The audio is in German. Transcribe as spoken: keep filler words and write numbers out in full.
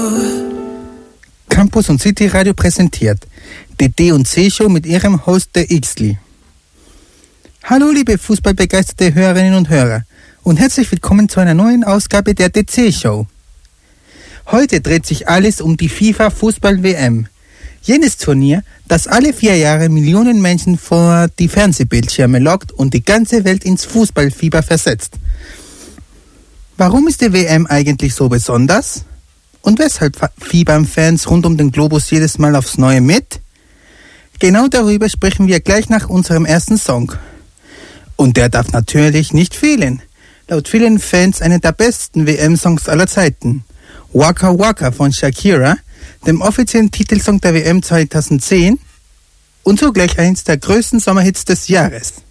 Campus und City Radio präsentiert die D und C Show mit ihrem Host der Ixli. Hallo liebe fußballbegeisterte Hörerinnen und Hörer und herzlich willkommen zu einer neuen Ausgabe der D C Show. Heute dreht sich alles um die FIFA Fußball-W M. Jenes Turnier, das alle vier Jahre Millionen Menschen vor die Fernsehbildschirme lockt und die ganze Welt ins Fußballfieber versetzt. Warum ist die W M eigentlich so besonders? Und weshalb fiebern Fans rund um den Globus jedes Mal aufs Neue mit? Genau darüber sprechen wir gleich nach unserem ersten Song. Und der darf natürlich nicht fehlen. Laut vielen Fans einer der besten W M-Songs aller Zeiten. Waka Waka von Shakira, dem offiziellen Titelsong der W M zweitausendzehn und zugleich eins der größten Sommerhits des Jahres.